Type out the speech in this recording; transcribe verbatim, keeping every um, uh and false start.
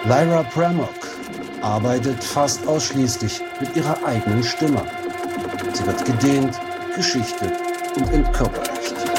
Lyra Pramok arbeitet fast ausschließlich mit ihrer eigenen Stimme. Sie wird gedehnt, geschichtet und entkörpert.